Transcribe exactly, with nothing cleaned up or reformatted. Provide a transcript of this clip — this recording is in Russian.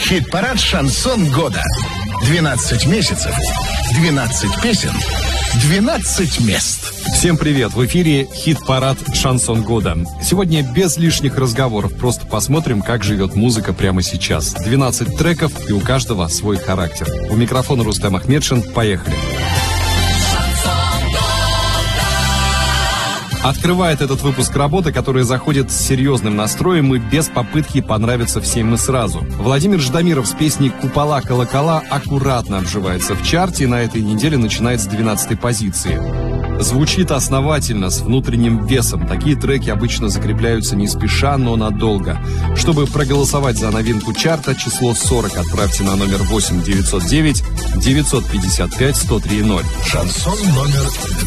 Хит-парад «Шансон года». двенадцать месяцев, двенадцать песен, двенадцать мест. Всем привет! В эфире хит-парад «Шансон года». Сегодня без лишних разговоров. Просто посмотрим, как живет музыка прямо сейчас. двенадцать треков, и у каждого свой характер. У микрофона Рустем Ахмедшин. Поехали! Открывает этот выпуск работа, которая заходит с серьезным настроем и без попытки понравиться всем и сразу. Владимир Ждамиров с песней «Купола колокола» аккуратно обживается в чарте и на этой неделе начинает с двенадцатой позиции. Звучит основательно, с внутренним весом. Такие треки обычно закрепляются не спеша, но надолго. Чтобы проголосовать за новинку чарта, число сорок отправьте на номер восемь девятьсот девять девятьсот пятьдесят пять сто три ноль. Шансон номер